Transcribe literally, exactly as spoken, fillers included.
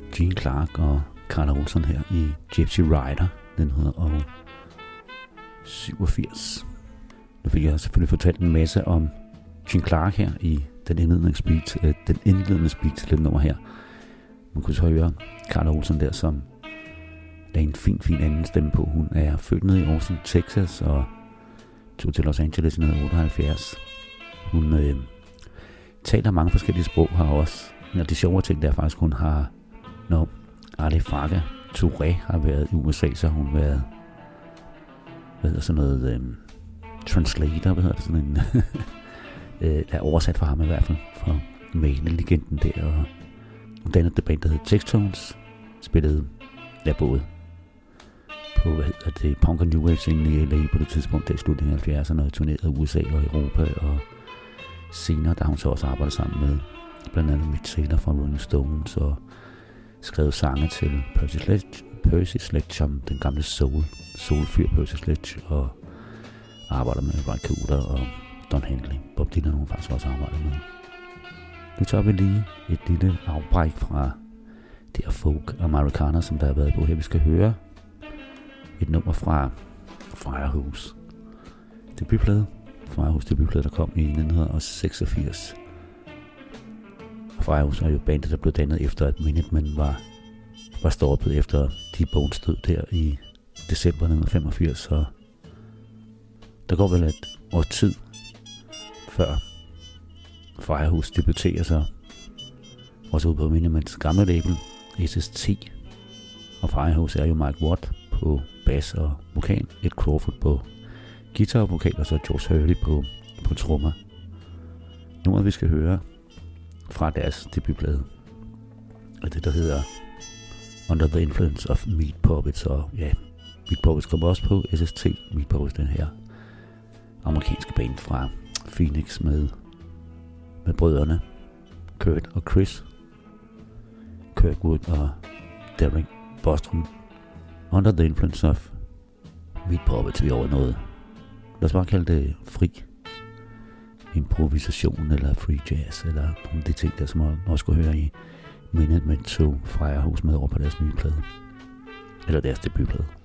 Gene Clark og Carla Olson her i Gypsy Rider nitten syvogfirs. Nu fik jeg selvfølgelig fortalt en masse om Gene Clark her i den indledende speech, øh, den indledende speech til det nummer her. Man kunne så høre Carla Olson der, som lagde en fin, fin anden stemme på. Hun er født nede i Austin, Texas, og tog til Los Angeles i nitten otteoghalvfjerds. Hun øh, taler mange forskellige sprog her også. Men det sjove ting, der er faktisk, hun har, når Ali Farka Touré har været i U S A, så har hun været, hvad hedder sådan noget, øh, translator, hvad hedder det, sådan en, øh, der er oversat for ham i hvert fald, for Maine-legenden der, og hun dannede det band, der hed Textones, spillede der både på, hvad hedder det, punk og new wave scenen i L A på det tidspunkt, der i slutningen af halvfjerdserne, og turnerede i U S A og Europa, og senere, der har hun så også arbejdet sammen med blandt andet Mick Taylor fra Rolling Stones, og skrevet sange til Percy Sledge, Percy Sledge om den gamle soul, soulfyr Percy Sledge, og arbejder med Ry Cooder og Don Henley. Bob Dylan har hun faktisk også arbejdet med. Nu tager vi lige et lille afbræk fra det her folk amerikaner, som der har været på her. Vi skal høre et nummer fra Firehose debutplade. Firehose debutplade, der kom i nitten seksogfirs. Firehose er jo bandet, der blev dannet efter, at Minutemen var, var stoppet efter T-Bones død der i december nitten femogfirs. Så der går vel et år tid før Firehose debuterer sig også ude på Minutemens gamle label S S T. Og Firehose er jo Mike Watt på bass og vokal, Ed Crawford på guitar og vokal, og så George Hurley på, på trommer. Nummeret vi skal høre fra deres debutplade er det, der hedder Under the Influence of Meat Puppets. Og ja, Meat Puppets kommer også på S S T. Meat Puppets, den her amerikanske band fra Phoenix med, med brødrene Kurt og Chris Kirkwood og Derek Bostrom. Under the Influence of Meat Puppets, vi er over noget. Lad os bare kalde det fri improvisation eller free jazz, eller nogle af de ting der, som man også kunne høre i Minutemen to Firehose med over på deres nye plade, eller deres debutplade.